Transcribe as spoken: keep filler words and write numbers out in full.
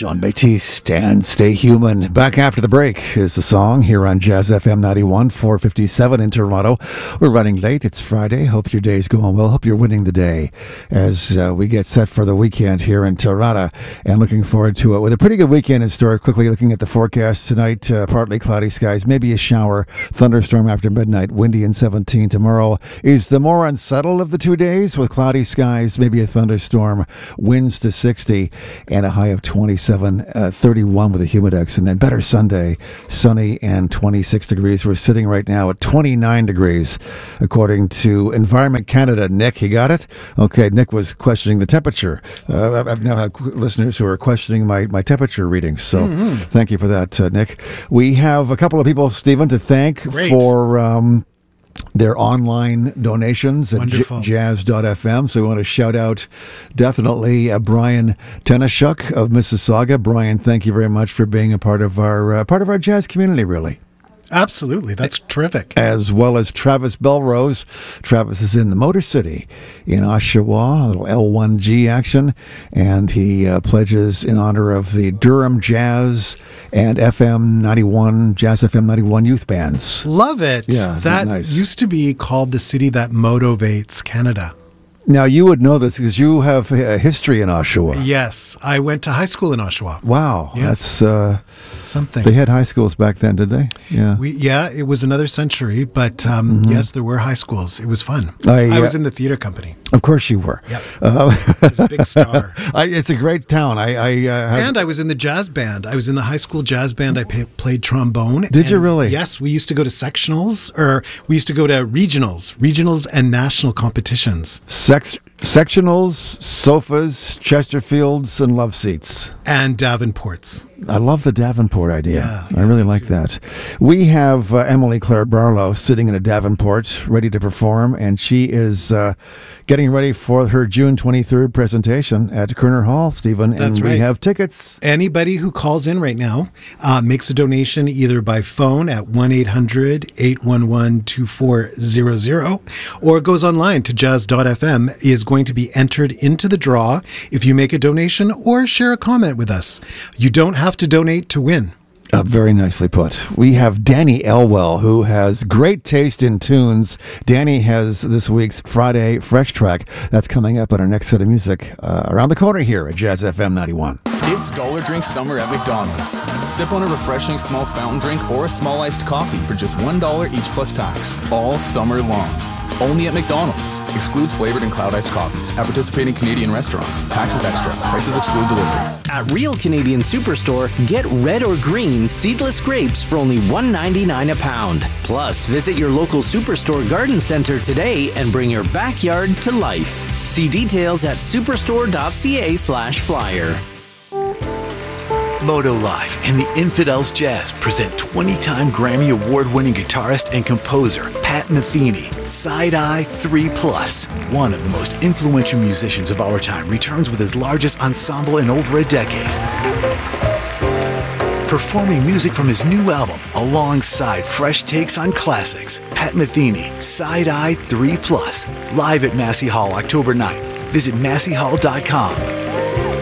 John Batiste and Stay Human. Back after the break is the song here on Jazz F M ninety-one, four fifty-seven in Toronto. We're running late. It's Friday. Hope your day's going well. Hope you're winning the day as uh, we get set for the weekend here in Toronto, and looking forward to it with a pretty good weekend in store. Quickly looking at the forecast tonight, uh, partly cloudy skies, maybe a shower, thunderstorm after midnight, windy and seventeen. Tomorrow is the more unsettled of the two days with cloudy skies, maybe a thunderstorm, winds to sixty, and a high of twenty-seven, uh, thirty-one with a humidex. And then better Sunday, sunny and twenty-six degrees. We're sitting right now at twenty-nine degrees, according to Environment Canada. Nick, you got it? Okay, Nick was questioning the temperature. Uh, I've now had listeners who are questioning my, my temperature readings, so mm-hmm. thank you for that, uh, Nick. We have a couple of people, Stephen, to thank Great. for... Um, their online donations at j- jazz dot f m. So we want to shout out definitely uh, Brian Tenashuk of Mississauga. Brian, thank you very much for being a part of our uh, part of our jazz community, really. Absolutely. That's terrific. As well as Travis Belrose. Travis is in the Motor City in Oshawa, a little L one G action, and he uh, pledges in honor of the Durham Jazz and F M ninety-one, Jazz F M ninety-one youth bands. Love it. Yeah, that nice? Used to be called the city that motivates Canada. Now, you would know this because you have a history in Oshawa. Yes. I went to high school in Oshawa. Wow. Yes. That's uh, something. They had high schools back then, did they? Yeah. We, yeah, it was another century, but um, mm-hmm. yes, there were high schools. It was fun. I, I was uh, in the theater company. Of course you were. Yeah. Uh, I was a big star. I, it's a great town. I, I uh, have... And I was in the jazz band. I was in the high school jazz band. I pay, played trombone. Did you really? Yes. We used to go to sectionals, or we used to go to regionals, regionals and national competitions. Sex... Sectionals, sofas, Chesterfields, and love seats. And Davenports. I love the Davenport idea. Yeah, I really yeah, like too. that. We have uh, Emily Claire Barlow sitting in a Davenport, ready to perform, and she is uh, getting ready for her June twenty-third presentation at Kerner Hall, Stephen. That's and right. we have tickets. Anybody who calls in right now uh, makes a donation either by phone at one eight hundred, eight one one, two four zero zero or goes online to jazz dot f m, is going to be entered into the draw if you make a donation or share a comment with us. You don't have to donate to win. Uh, very nicely put. We have Danny Elwell, who has great taste in tunes. Danny has this week's Friday Fresh Track. That's coming up on our next set of music uh, around the corner here at Jazz F M ninety-one. It's Dollar Drink Summer at McDonald's. Sip on a refreshing small fountain drink or a small iced coffee for just one dollar each plus tax, all summer long. Only at McDonald's. Excludes flavored and cloud iced coffees. At participating Canadian restaurants. Taxes extra. Prices exclude delivery. At Real Canadian Superstore, get red or green seedless grapes for only one ninety-nine a pound. Plus, visit your local Superstore garden center today and bring your backyard to life. See details at superstore dot c a slash flyer. Moto Live and the Infidels Jazz present twenty-time Grammy Award-winning guitarist and composer Pat Metheny. Side Eye three plus. One of the most influential musicians of our time returns with his largest ensemble in over a decade. Performing music from his new album alongside fresh takes on classics. Pat Metheny, Side Eye three plus. Live at Massey Hall October ninth. Visit massey hall dot com.